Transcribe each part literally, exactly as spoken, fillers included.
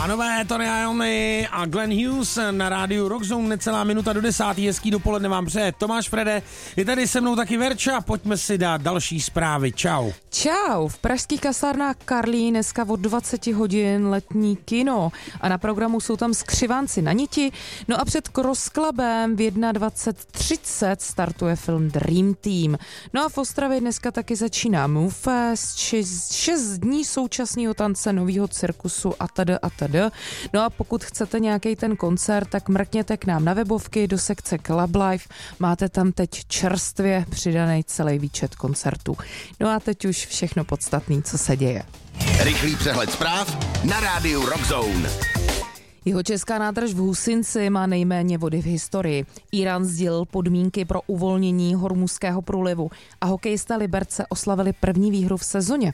Pánové, Tony Iommi a Glenn Hughes na rádiu Rockzone, necelá minuta do desátý, hezký dopoledne vám přeje Tomáš Frede, je tady se mnou taky Verča, pojďme si dát další zprávy, čau. Čau, v pražských kasárnách Karlín dneska od dvacet hodin letní kino a na programu jsou tam Skřivánci na niti, no a před Cross Clubem v dvacet jedna třicet startuje film Dream Team. No a v Ostravě dneska taky začíná Move Fest, šest, šest dní současného tance, novýho cirkusu a teda a teda. No a pokud chcete nějaký ten koncert, tak mrkněte k nám na webovky do sekce Club Life, máte tam teď čerstvě přidaný celý výčet koncertů. No a teď už všechno podstatné, co se děje. Rychlý přehled zpráv na rádiu Rockzone. Jihočeská nádrž v Husinci má nejméně vody v historii. Írán sdělil podmínky pro uvolnění Hormuzského průlivu a hokejista Liberce oslavili první výhru v sezóně.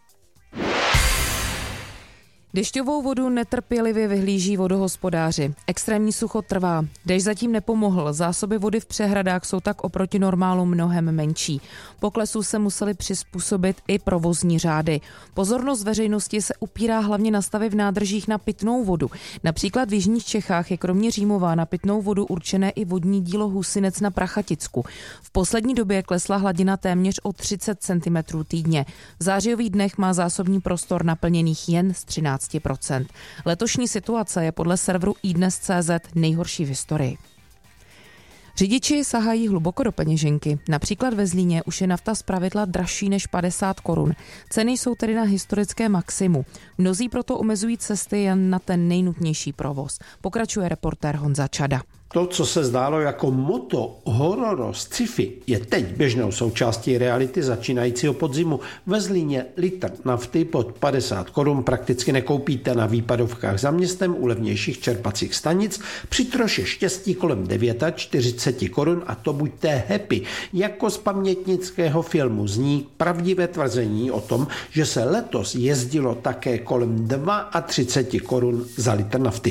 Dešťovou vodu netrpělivě vyhlíží vodohospodáři. Extrémní sucho trvá. Dešť zatím nepomohl. Zásoby vody v přehradách jsou tak oproti normálu mnohem menší. Poklesu se museli přizpůsobit i provozní řády. Pozornost veřejnosti se upírá hlavně na stavy v nádržích na pitnou vodu. Například v jižních Čechách je kromě Římova na pitnou vodu určené i vodní dílo Husinec na Prachaticku. V poslední době klesla hladina téměř o třicet centimetrů týdně. V zářijových dnech má zásobní prostor naplněných jen z třináct procent. Letošní situace je podle serveru iDnes tečka cé zet nejhorší v historii. Řidiči sahají hluboko do peněženky. Například ve Zlíně už je nafta zpravidla dražší než padesát korun. Ceny jsou tedy na historické maximu. Mnozí proto omezují cesty jen na ten nejnutnější provoz. Pokračuje reportér Honza Čada. To, co se zdálo jako moto, hororo, sci-fi, je teď běžnou součástí reality začínajícího podzimu. Ve Zlíně litr nafty pod padesát korun prakticky nekoupíte, na výpadovkách za městem u levnějších čerpacích stanic, při troše štěstí kolem čtyřicet devět korun a to buďte happy. Jako z pamětnického filmu zní pravdivé tvrzení o tom, že se letos jezdilo také kolem třicet dva korun za litr nafty.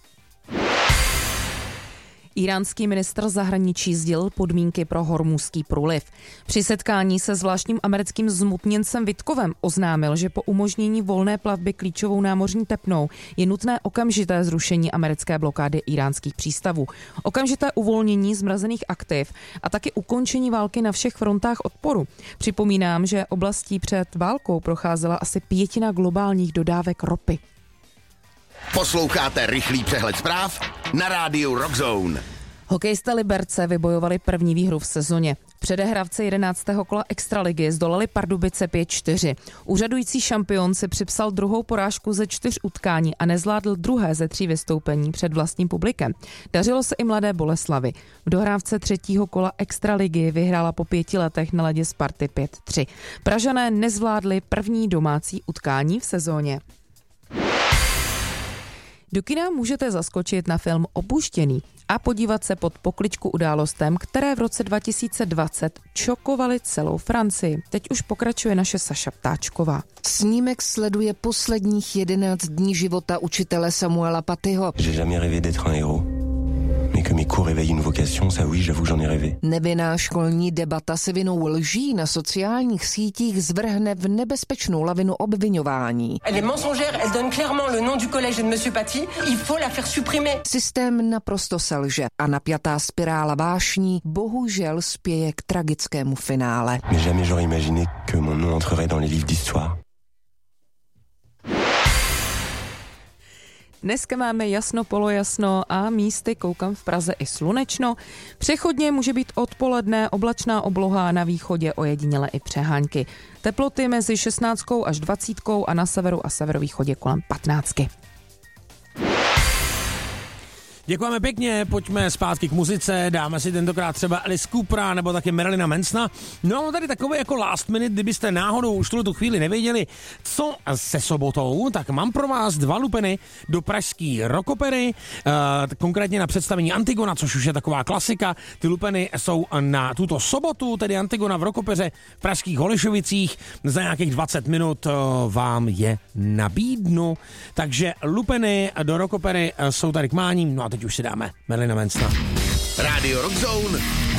Iránský ministr zahraničí sdělil podmínky pro Hormuzský průliv. Při setkání se zvláštním americkým zmutněncem Witkovem oznámil, že po umožnění volné plavby klíčovou námořní tepnou je nutné okamžité zrušení americké blokády iránských přístavů, okamžité uvolnění zmrazených aktiv a taky ukončení války na všech frontách odporu. Připomínám, že oblastí před válkou procházela asi pětina globálních dodávek ropy. Posloucháte rychlý přehled zpráv na rádiu Rockzone. Hokejisté Liberce vybojovali první výhru v sezóně. Předehravci jedenáctého kola extraligy zdolali Pardubice pět čtyři. Úřadující šampion si připsal druhou porážku ze čtyř utkání a nezvládl druhé ze tří vystoupení před vlastním publikem. Dařilo se i mladé Boleslavi. V dohrávce třetího kola extraligy vyhrála po pěti letech na ledě Sparty pět tři. Pražané nezvládli první domácí utkání v sezóně. Do kina můžete zaskočit na film Opuštěný a podívat se pod pokličku událostem, které v roce dva tisíce dvacet šokovaly celou Francii. Teď už pokračuje naše Saša Ptáčková. Snímek sleduje posledních jedenáct dní života učitele Samuela Patyho. J'ai jamais rêvé d'être un héros. Mais que mes cours réveillent une vocation, ça oui, j'avoue, j'en ai rêvé. Nevinná školní debata se vinou lží na sociálních sítích zvrhne v nebezpečnou lavinu obviňování. Elle est mensongère, elle donne clairement le nom du collège de monsieur Paty, il faut la faire supprimer. Systém naprosto selže a napjatá spirála vášní bohužel spěje k tragickému finále. Mais jamais j'aurais imaginé que mon nom entrerait dans les livres d'histoire. Dneska máme jasno, polojasno a místy koukám v Praze i slunečno. Přechodně může být odpoledne oblačná obloha, na východě ojediněle i přehánky. Teploty mezi šestnáctkou až dvacítkou a na severu a severovýchodě kolem patnáctky. Děkujeme pěkně, pojďme zpátky k muzice, dáme si tentokrát třeba Alice Coopera nebo taky Marilyna Mansona. No a tady takové jako last minute, kdybyste náhodou už tu chvíli nevěděli, co se sobotou, tak mám pro vás dva lupeny do pražský rockopery, uh, konkrétně na představení Antigona, což už je taková klasika. Ty lupeny jsou na tuto sobotu, tedy Antigona v rockopeře v pražských Holešovicích. Za nějakých dvacet minut uh, vám je nabídnu. Takže lupeny do rockopery uh, jsou tady k mání, no a teď už si dáme Marilyna Mansona. Rádio Rockzone